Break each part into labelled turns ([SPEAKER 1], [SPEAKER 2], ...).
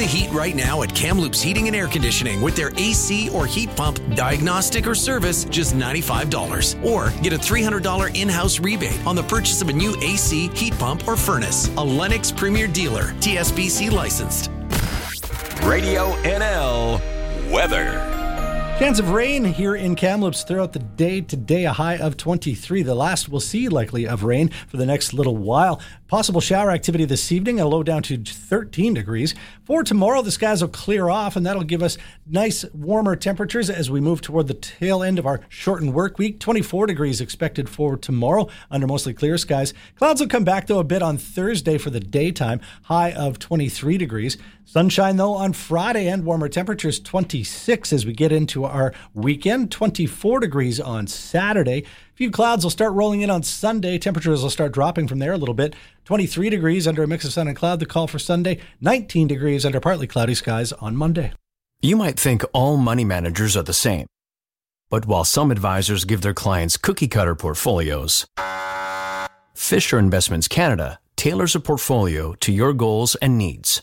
[SPEAKER 1] heat right now at Kamloops Heating and Air Conditioning with their AC or heat pump diagnostic or service, just $95. Or get a $300 in-house rebate on the purchase of a new AC, heat pump, or furnace. A Lennox Premier Dealer, TSBC licensed.
[SPEAKER 2] Radio NL weather.
[SPEAKER 3] Chance of rain here in Kamloops throughout the day. Today, a high of 23. The last we'll see likely of rain for the next little while. Possible shower activity this evening, a low down to 13 degrees. For tomorrow, the skies will clear off, and that'll give us nice warmer temperatures as we move toward the tail end of our shortened work week. 24 degrees expected for tomorrow under mostly clear skies. Clouds will come back, though, a bit on Thursday for the daytime, high of 23 degrees. Sunshine, though, on Friday, and warmer temperatures, 26 as we get into our weekend, 24 degrees on Saturday. A few clouds will start rolling in on Sunday. Temperatures will start dropping from there a little bit. 23 degrees under a mix of sun and cloud, the call for Sunday. 19 degrees under partly cloudy skies on Monday.
[SPEAKER 4] You might think all money managers are the same. But while some advisors give their clients cookie-cutter portfolios, Fisher Investments Canada tailors a portfolio to your goals and needs.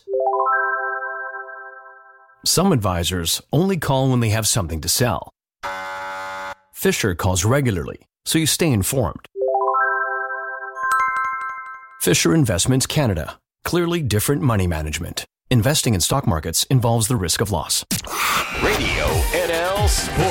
[SPEAKER 4] Some advisors only call when they have something to sell. Fisher calls regularly, so you stay informed. Fisher Investments Canada. Clearly different money management. Investing in stock markets involves the risk of loss.
[SPEAKER 2] Radio NL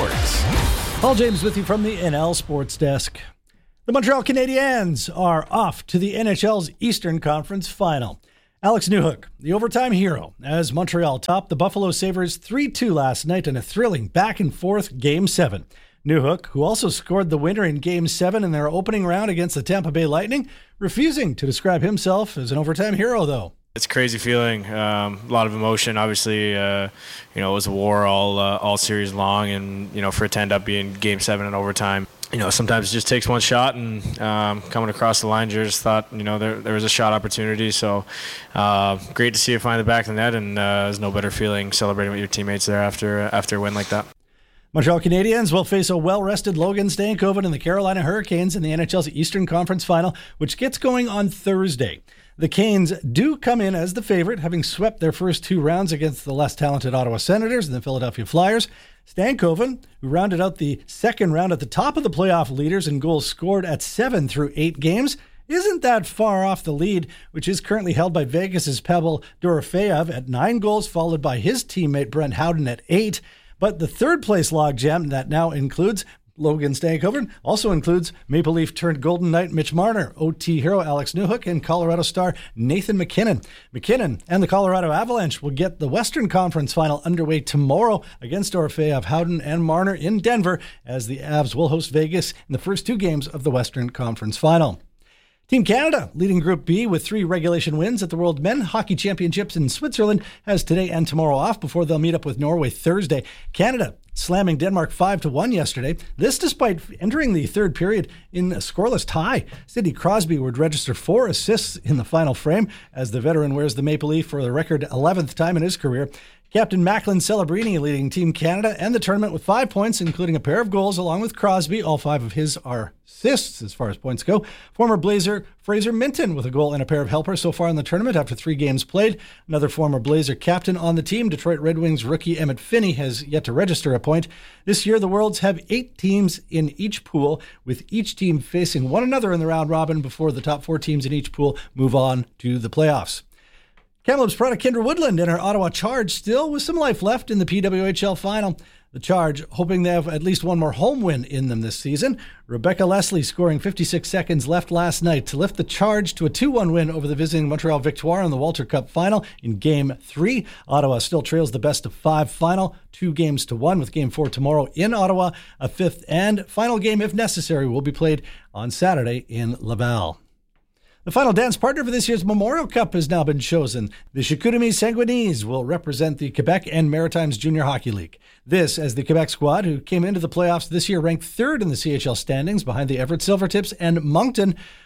[SPEAKER 2] Sports.
[SPEAKER 3] Paul James with you from the NL Sports Desk. The Montreal Canadiens are off to the NHL's Eastern Conference Final. Alex Newhook, the overtime hero, as Montreal topped the Buffalo Sabres 3-2 last night in a thrilling back-and-forth Game 7. Newhook, who also scored the winner in Game 7 in their opening round against the Tampa Bay Lightning, refusing to describe himself as an overtime hero, though.
[SPEAKER 5] It's a crazy feeling, a lot of emotion. Obviously, it was a war all series long, and, for it to end up being Game 7 in overtime, sometimes it just takes one shot, and coming across the line, you just thought, there was a shot opportunity. So great to see it find the back of the net, and there's no better feeling celebrating with your teammates there after a win like that.
[SPEAKER 3] Montreal Canadiens will face a well-rested Logan Stankoven and the Carolina Hurricanes in the NHL's Eastern Conference Final, which gets going on Thursday. The Canes do come in as the favorite, having swept their first two rounds against the less talented Ottawa Senators and the Philadelphia Flyers. Stankoven, who rounded out the second round at the top of the playoff leaders in goals scored at 7 through 8 games, isn't that far off the lead, which is currently held by Vegas' Pavel Dorofeyev at 9 goals, followed by his teammate Brent Howden at 8. But the third-place logjam that now includes Logan Stankoven also includes Maple Leaf turned Golden Knight Mitch Marner, OT hero Alex Newhook, and Colorado star Nathan MacKinnon. MacKinnon and the Colorado Avalanche will get the Western Conference Final underway tomorrow against Dorofeyev, Howden, and Marner in Denver, as the Avs will host Vegas in the first 2 games of the Western Conference Final. Team Canada, leading Group B with 3 regulation wins at the World Men's Hockey Championships in Switzerland, has today and tomorrow off before they'll meet up with Norway Thursday. Canada slamming Denmark 5-1 yesterday. This despite entering the third period in a scoreless tie. Sidney Crosby would register 4 assists in the final frame as the veteran wears the Maple Leaf for the record 11th time in his career. Captain Macklin Celebrini leading Team Canada and the tournament with 5 points, including a pair of goals along with Crosby. All 5 of his are assists as far as points go. Former Blazer Fraser Minton with a goal and a pair of helpers so far in the tournament after 3 games played. Another former Blazer captain on the team, Detroit Red Wings rookie Emmett Finney, has yet to register a point. This year, the Worlds have 8 teams in each pool, with each team facing one another in the round robin before the top 4 teams in each pool move on to the playoffs. Kamloops product Kendra Woodland and her Ottawa Charge still with some life left in the PWHL final. The Charge hoping they have at least one more home win in them this season. Rebecca Leslie scoring 56 seconds left last night to lift the Charge to a 2-1 win over the visiting Montreal Victoire in the Walter Cup final in Game 3. Ottawa still trails the best of 5 final, 2-1, with Game 4 tomorrow in Ottawa. A 5th and final game, if necessary, will be played on Saturday in Laval. The final dance partner for this year's Memorial Cup has now been chosen. The Chicoutimi Sanguinese will represent the Quebec and Maritimes Junior Hockey League. This as the Quebec squad, who came into the playoffs this year ranked 3rd in the CHL standings behind the Everett Silvertips and Moncton,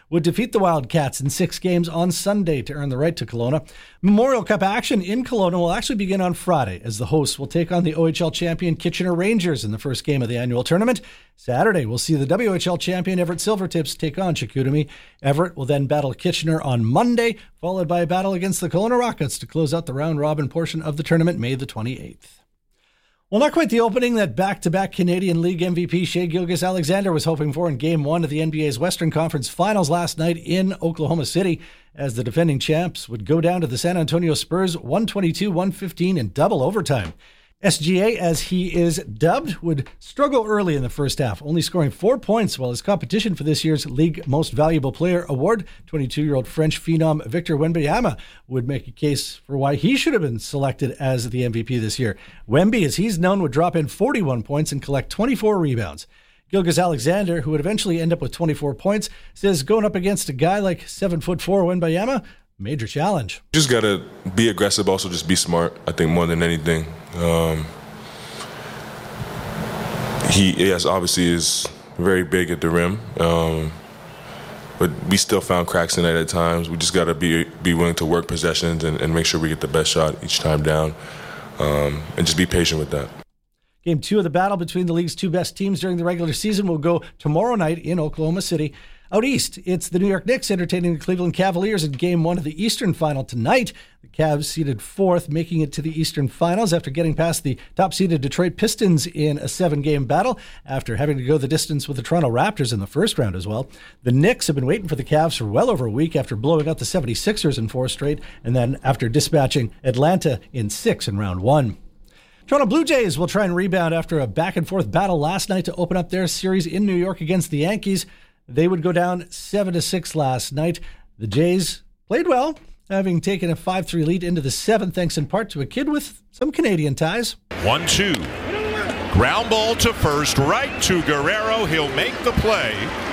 [SPEAKER 3] would defeat the Wildcats in 6 games on Sunday to earn the right to Kelowna. Memorial Cup action in Kelowna will actually begin on Friday as the hosts will take on the OHL champion Kitchener Rangers in the first game of the annual tournament. Saturday, we'll see the WHL champion Everett Silvertips take on Chicoutimi. Everett will then battle Kitchener on Monday, followed by a battle against the Kelowna Rockets to close out the round-robin portion of the tournament May the 28th. Well, not quite the opening that back-to-back Canadian League MVP Shai Gilgeous-Alexander was hoping for in Game 1 of the NBA's Western Conference Finals last night in Oklahoma City, as the defending champs would go down to the San Antonio Spurs 122-115 in double overtime. SGA, as he is dubbed, would struggle early in the first half, only scoring 4 points, while his competition for this year's League Most Valuable Player award, 22-year-old French phenom Victor Wembanyama, would make a case for why he should have been selected as the MVP this year. Wemby, as he's known, would drop in 41 points and collect 24 rebounds. Gilgeous-Alexander, who would eventually end up with 24 points, says going up against a guy like 7'4" Wembanyama, major challenge.
[SPEAKER 6] Just got to be aggressive, also just be smart, I think, more than anything. He obviously is very big at the rim, but we still found cracks in it at times. We just got to be willing to work possessions and make sure we get the best shot each time down, and just be patient with that.
[SPEAKER 3] Game 2 of the battle between the league's 2 best teams during the regular season will go tomorrow night in Oklahoma City. Out east, it's the New York Knicks entertaining the Cleveland Cavaliers in Game 1 of the Eastern Final tonight. The Cavs seeded 4th, making it to the Eastern Finals after getting past the top-seeded Detroit Pistons in a 7-game battle, after having to go the distance with the Toronto Raptors in the first round as well. The Knicks have been waiting for the Cavs for well over a week after blowing out the 76ers in 4 straight, and then after dispatching Atlanta in 6 in round 1. Toronto Blue Jays will try and rebound after a back-and-forth battle last night to open up their series in New York against the Yankees. They would go down 7-6 last night. The Jays played well, having taken a 5-3 lead into the 7th, thanks in part to a kid with some Canadian ties.
[SPEAKER 7] 1-2. Ground ball to first, right to Guerrero. He'll make the play.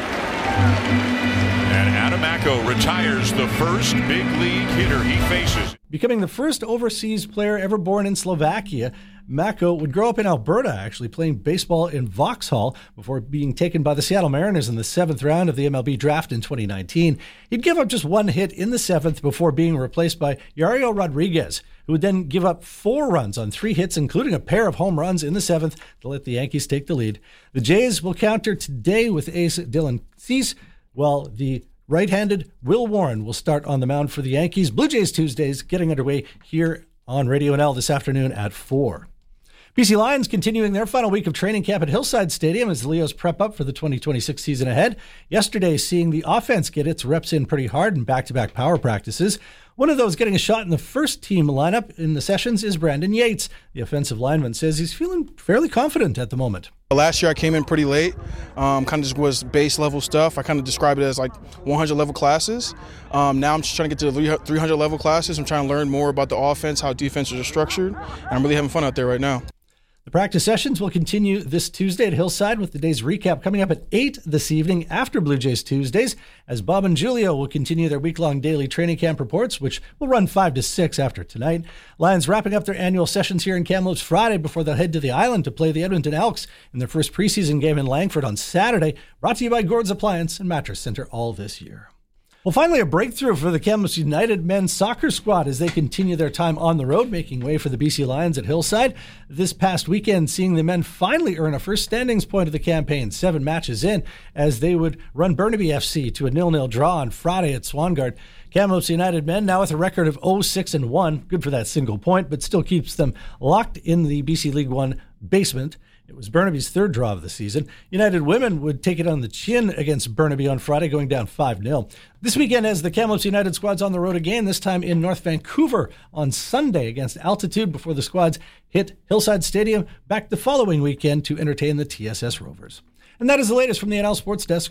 [SPEAKER 7] And Adamaco retires the first big league hitter he faces.
[SPEAKER 3] Becoming the first overseas player ever born in Slovakia, Mako would grow up in Alberta, actually playing baseball in Vauxhall before being taken by the Seattle Mariners in the 7th round of the MLB draft in 2019. He'd give up just 1 hit in the 7th before being replaced by Yariel Rodriguez, who would then give up 4 runs on 3 hits, including a pair of home runs in the 7th to let the Yankees take the lead. The Jays will counter today with ace Dylan Cease, while the right-handed Will Warren will start on the mound for the Yankees. Blue Jays Tuesdays getting underway here on Radio NL this afternoon at 4. BC Lions continuing their final week of training camp at Hillside Stadium as the Leos prep up for the 2026 season ahead. Yesterday, seeing the offense get its reps in pretty hard in back-to-back power practices. One of those getting a shot in the first team lineup in the sessions is Brandon Yates. The offensive lineman says he's feeling fairly confident at the moment.
[SPEAKER 8] Last year I came in pretty late, kind of just was base level stuff. I kind of describe it as like 100 level classes. Now I'm just trying to get to the 300 level classes. I'm trying to learn more about the offense, how defenses are structured, and I'm really having fun out there right now.
[SPEAKER 3] The practice sessions will continue this Tuesday at Hillside, with the day's recap coming up at 8 this evening after Blue Jays Tuesdays, as Bob and Julio will continue their week-long daily training camp reports, which will run 5 to 6 after tonight. Lions wrapping up their annual sessions here in Kamloops Friday before they'll head to the island to play the Edmonton Elks in their first preseason game in Langford on Saturday, brought to you by Gord's Appliance and Mattress Center all this year. Well, finally, a breakthrough for the Kamloops United men's soccer squad as they continue their time on the road, making way for the BC Lions at Hillside. This past weekend, seeing the men finally earn a first standings point of the campaign, 7 matches in, as they would run Burnaby FC to a 0-0 draw on Friday at Swangard. Kamloops United men now with a record of 0-6-1, good for that single point, but still keeps them locked in the BC League One basement. It was Burnaby's 3rd draw of the season. United women would take it on the chin against Burnaby on Friday, going down 5-0. This weekend, as the Kamloops United squad's on the road again, this time in North Vancouver on Sunday against Altitude, before the squads hit Hillside Stadium back the following weekend to entertain the TSS Rovers. And that is the latest from the NL Sports Desk.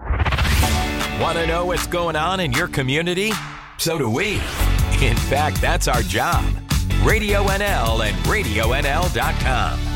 [SPEAKER 2] Want to know what's going on in your community? So do we. In fact, that's our job. Radio NL and RadioNL.com.